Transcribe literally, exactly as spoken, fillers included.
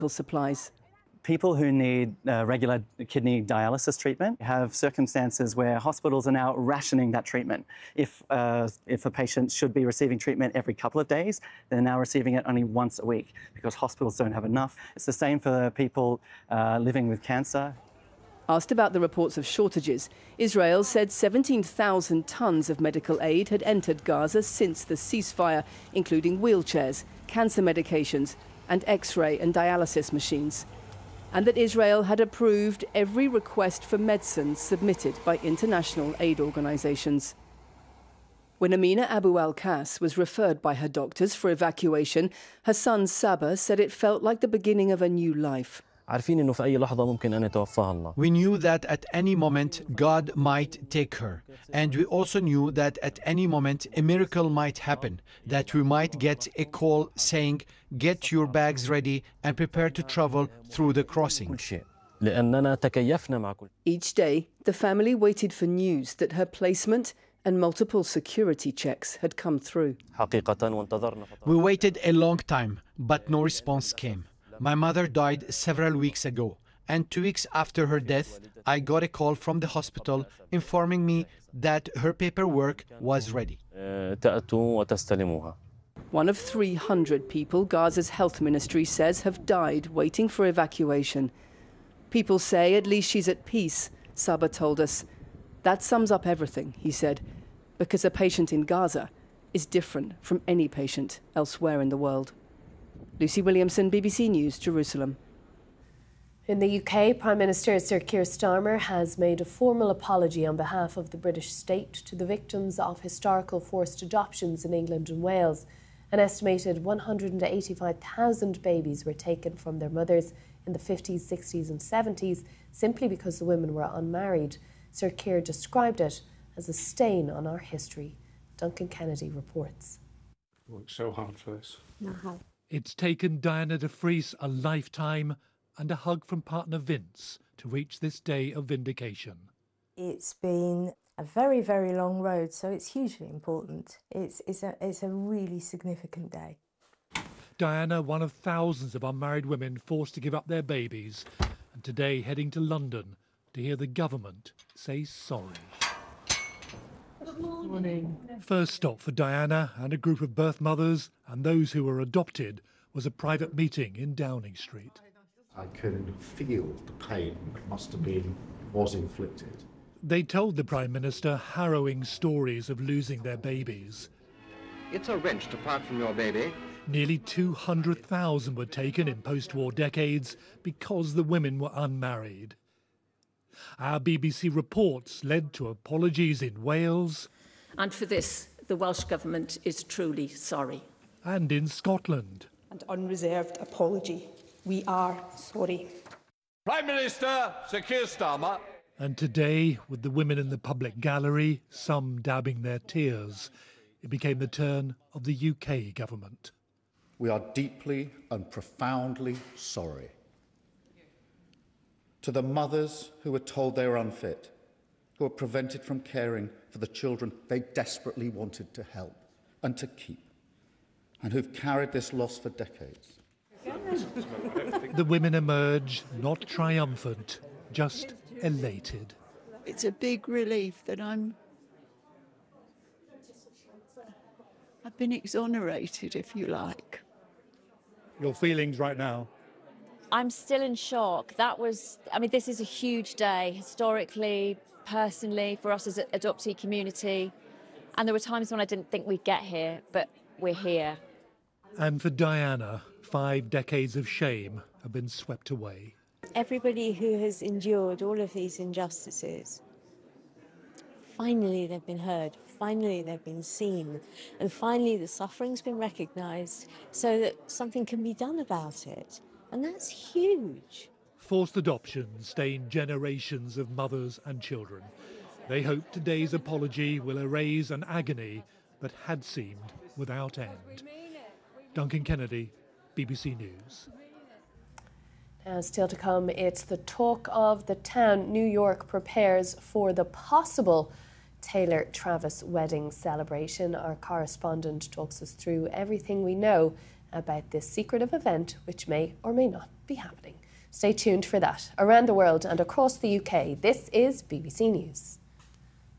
supplies. People who need uh, regular kidney dialysis treatment have circumstances where hospitals are now rationing that treatment. If, uh, if a patient should be receiving treatment every couple of days, they're now receiving it only once a week because hospitals don't have enough. It's the same for people uh, living with cancer. Asked about the reports of shortages, Israel said seventeen thousand tonnes of medical aid had entered Gaza since the ceasefire, including wheelchairs, cancer medications and X-ray and dialysis machines. And that Israel had approved every request for medicine submitted by international aid organisations. When Amina Abu Al-Kas was referred by her doctors for evacuation, her son Saba said it felt like the beginning of a new life. We knew that at any moment God might take her. And we also knew that at any moment a miracle might happen, that we might get a call saying, get your bags ready and prepare to travel through the crossing. Each day, the family waited for news that her placement and multiple security checks had come through. We waited a long time, but no response came. My mother died several weeks ago, and two weeks after her death, I got a call from the hospital informing me that her paperwork was ready. One of three hundred people Gaza's health ministry says have died waiting for evacuation. People say at least she's at peace, Saba told us. That sums up everything, he said, because a patient in Gaza is different from any patient elsewhere in the world. Lucy Williamson, B B C News, Jerusalem. In the U K, Prime Minister Sir Keir Starmer has made a formal apology on behalf of the British state to the victims of historical forced adoptions in England and Wales. An estimated one hundred eighty-five thousand babies were taken from their mothers in the fifties, sixties and seventies simply because the women were unmarried. Sir Keir described it as a stain on our history. Duncan Kennedy reports. Worked so hard for this. Uh-huh. It's taken Diana de Vries a lifetime and a hug from partner Vince to reach this day of vindication. It's been a very, very long road, so it's hugely important. It's, it's, a, it's a really significant day. Diana, one of thousands of unmarried women forced to give up their babies, and today heading to London to hear the government say sorry. Good morning. First stop for Diana and a group of birth mothers and those who were adopted was a private meeting in Downing Street. I can feel the pain that must have been, was inflicted. They told the Prime Minister harrowing stories of losing their babies. It's a wrench to part from your baby. Nearly two hundred thousand were taken in post-war decades because the women were unmarried. Our B B C reports led to apologies in Wales. And for this, the Welsh Government is truly sorry. And in Scotland. An unreserved apology. We are sorry. Prime Minister Sir Keir Starmer. And today, with the women in the public gallery, some dabbing their tears, it became the turn of the U K government. We are deeply and profoundly sorry. To the mothers who were told they were unfit, who were prevented from caring for the children they desperately wanted to help and to keep, and who've carried this loss for decades. The women emerge not triumphant, just elated. It's a big relief that I'm... I've been exonerated, if you like. Your feelings right now? I'm still in shock. That was, I mean, this is a huge day, historically, personally, for us as an adoptee community. And there were times when I didn't think we'd get here, but we're here. And for Diana, five decades of shame have been swept away. Everybody who has endured all of these injustices, finally they've been heard, finally they've been seen, and finally the suffering's been recognised so that something can be done about it. And that's huge. Forced adoption stained generations of mothers and children. They hope today's apology will erase an agony that had seemed without end. Duncan Kennedy, B B C News. Now, still to come, it's the talk of the town. New York prepares for the possible Taylor-Travis wedding celebration. Our correspondent talks us through everything we know about this secretive event which may or may not be happening. Stay tuned for that. Around the world and across the U K, this is B B C News.